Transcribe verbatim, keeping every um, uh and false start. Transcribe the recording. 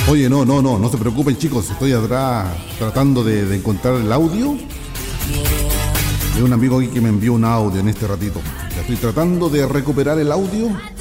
Oye, no, no, no, no se preocupen chicos, estoy atrás tratando de, de encontrar el audio. Hay un amigo aquí que me envió un audio en este ratito. Ya estoy tratando de recuperar el audio.